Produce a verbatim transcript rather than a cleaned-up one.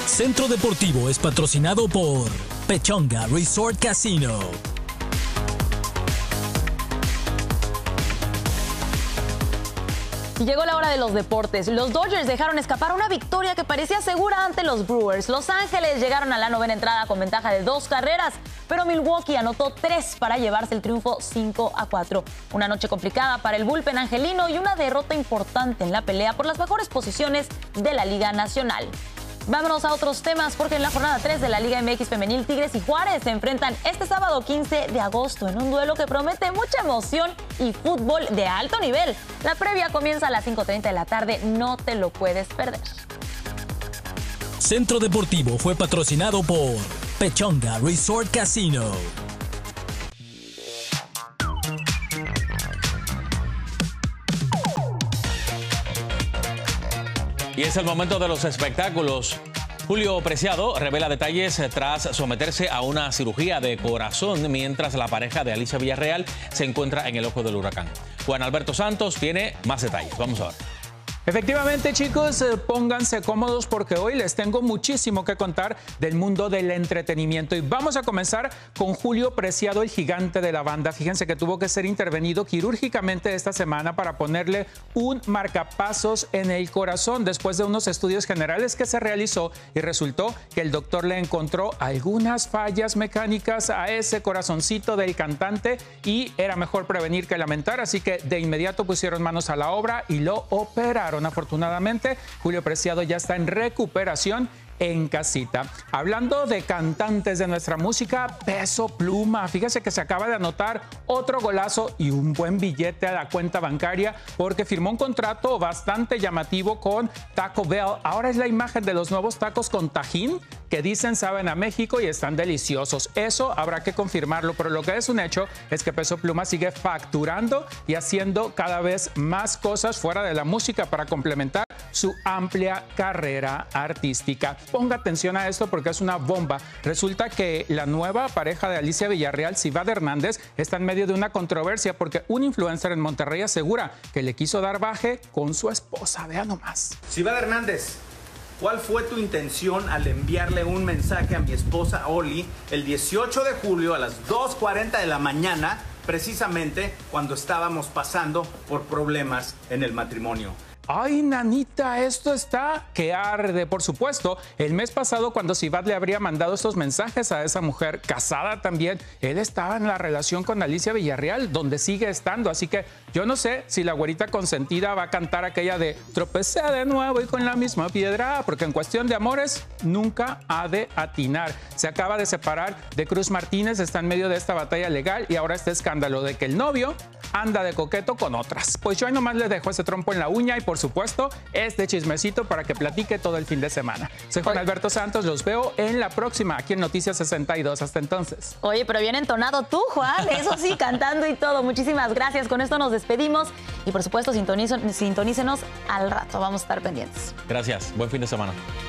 Centro Deportivo es patrocinado por Pechanga Resort Casino. Y llegó la hora de los deportes. Los Dodgers dejaron escapar una victoria que parecía segura ante los Brewers. Los Ángeles llegaron a la novena entrada con ventaja de dos carreras, pero Milwaukee anotó tres para llevarse el triunfo cinco a cuatro. Una noche complicada para el bullpen angelino y una derrota importante en la pelea por las mejores posiciones de la Liga Nacional. Vámonos a otros temas porque en la jornada tres de la Liga M X Femenil, Tigres y Juárez se enfrentan este sábado quince de agosto en un duelo que promete mucha emoción y fútbol de alto nivel. La previa comienza a las cinco treinta de la tarde, no te lo puedes perder. Centro Deportivo fue patrocinado por Pechanga Resort Casino. Y es el momento de los espectáculos. Julio Preciado revela detalles tras someterse a una cirugía de corazón mientras la pareja de Alicia Villarreal se encuentra en el ojo del huracán. Juan Alberto Santos tiene más detalles. Vamos a ver. Efectivamente, chicos, eh, pónganse cómodos porque hoy les tengo muchísimo que contar del mundo del entretenimiento. Y vamos a comenzar con Julio Preciado, el gigante de la banda. Fíjense que tuvo que ser intervenido quirúrgicamente esta semana para ponerle un marcapasos en el corazón después de unos estudios generales que se realizó y resultó que el doctor le encontró algunas fallas mecánicas a ese corazoncito del cantante y era mejor prevenir que lamentar. Así que de inmediato pusieron manos a la obra y lo operaron. Afortunadamente, Julio Preciado ya está en recuperación en casita. Hablando de cantantes de nuestra música, Peso Pluma. Fíjese que se acaba de anotar otro golazo y un buen billete a la cuenta bancaria porque firmó un contrato bastante llamativo con Taco Bell. Ahora es la imagen de los nuevos tacos con tajín que dicen saben a México y están deliciosos. Eso habrá que confirmarlo, pero lo que es un hecho es que Peso Pluma sigue facturando y haciendo cada vez más cosas fuera de la música para complementar su amplia carrera artística. Ponga atención a esto porque es una bomba. Resulta que la nueva pareja de Alicia Villarreal, Sivad Hernández, está en medio de una controversia porque un influencer en Monterrey asegura que le quiso dar baje con su esposa. Vean nomás. Sivad Hernández, ¿cuál fue tu intención al enviarle un mensaje a mi esposa Oli el dieciocho de julio a las dos cuarenta de la mañana, precisamente cuando estábamos pasando por problemas en el matrimonio? Ay, nanita, esto está que arde. Por supuesto, el mes pasado cuando Sivad le habría mandado estos mensajes a esa mujer casada también, él estaba en la relación con Alicia Villarreal, donde sigue estando. Así que yo no sé si la güerita consentida va a cantar aquella de tropecé de nuevo y con la misma piedra, porque en cuestión de amores nunca ha de atinar. Se acaba de separar de Cruz Martínez, está en medio de esta batalla legal y ahora este escándalo de que el novio anda de coqueto con otras. Pues yo ahí nomás le dejo ese trompo en la uña y por supuesto este chismecito para que platique todo el fin de semana. Soy Juan Alberto Santos, los veo en la próxima aquí en Noticias sesenta y dos. Hasta entonces. Oye, pero bien entonado tú, Juan, eso sí, cantando y todo. Muchísimas gracias, con esto nos despedimos y por supuesto sintonícenos al rato, vamos a estar pendientes. Gracias, buen fin de semana.